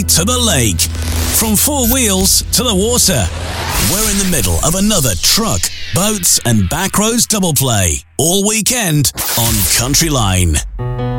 to the lake. From four wheels to the water. We're in the middle of another truck, boats and backroads double play all weekend on Country Line.